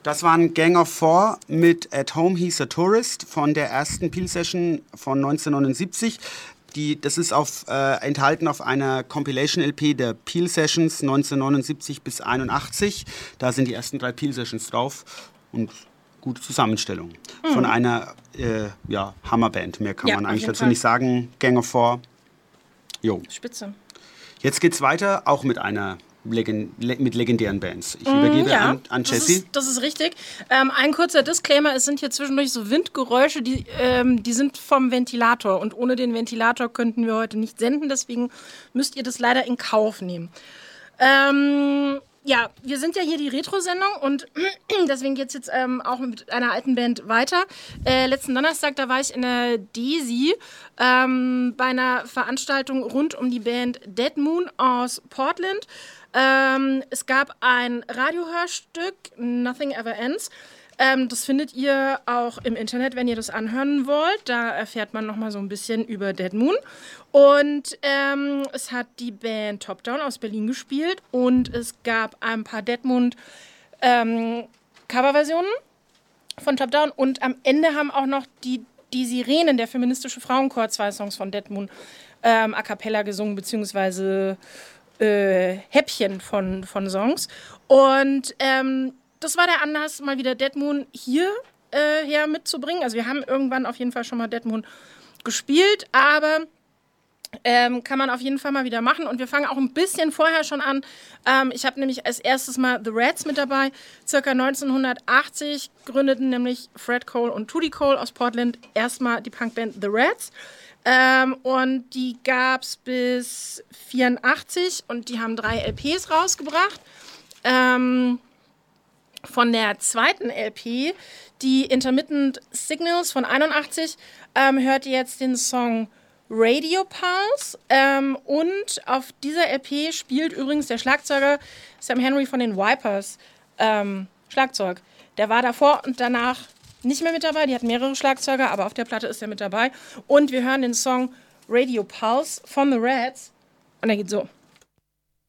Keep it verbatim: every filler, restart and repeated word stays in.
Das waren Gang of Four mit At Home He's a Tourist von der ersten Peel-Session von neunzehnhundertneunundsiebzig. Die, das ist auf, äh, enthalten auf einer Compilation-L P der Peel-Sessions neunzehnhundertneunundsiebzig bis einundachtzig. Da sind die ersten drei Peel-Sessions drauf und gute Zusammenstellung mhm. von einer äh, ja, Hammerband. Mehr kann ja, man eigentlich dazu Fall. nicht sagen. Gang of Four. Jo. Spitze. Jetzt geht's weiter, auch mit einer Legend- le- mit legendären Bands. Ich übergebe ja, an, an Jessie. Das ist, das ist richtig. Ähm, ein kurzer Disclaimer, es sind hier zwischendurch so Windgeräusche, die, ähm, die sind vom Ventilator. Und ohne den Ventilator könnten wir heute nicht senden, deswegen müsst ihr das leider in Kauf nehmen. Ähm, ja, wir sind ja hier die Retro-Sendung und deswegen geht es jetzt ähm, auch mit einer alten Band weiter. Äh, letzten Donnerstag, da war ich in der Desi ähm, bei einer Veranstaltung rund um die Band Dead Moon aus Portland. Ähm, es gab ein Radiohörstück, Nothing Ever Ends. Ähm, das findet ihr auch im Internet, wenn ihr das anhören wollt. Da erfährt man nochmal so ein bisschen über Dead Moon. Und ähm, es hat die Band Top Down aus Berlin gespielt. Und es gab ein paar Dead Moon ähm, Coverversionen von Top Down. Und am Ende haben auch noch die, die Sirenen, der feministische Frauenchor, zwei Songs von Dead Moon ähm, a cappella gesungen, beziehungsweise Äh, Häppchen von, von Songs. Und ähm, das war der Anlass, mal wieder Dead Moon hier äh, her mitzubringen. Also wir haben irgendwann auf jeden Fall schon mal Dead Moon gespielt, aber ähm, kann man auf jeden Fall mal wieder machen. Und wir fangen auch ein bisschen vorher schon an. Ähm, ich habe nämlich als erstes mal The Rats mit dabei. Circa neunzehnhundertachtzig gründeten nämlich Fred Cole und Tootie Cole aus Portland erstmal die Punkband The Rats. Ähm, und die gab es bis vierundachtzig und die haben drei L Ps rausgebracht. Ähm, von der zweiten L P, die Intermittent Signals von einundachtzig, ähm, hört ihr jetzt den Song Radio Pulse. Ähm, und auf dieser L P spielt übrigens der Schlagzeuger Sam Henry von den Vipers ähm, Schlagzeug. Der war davor und danach nicht mehr mit dabei, die hat mehrere Schlagzeuger, aber auf der Platte ist er mit dabei. Und wir hören den Song Radio Pulse von The Rats und der geht so.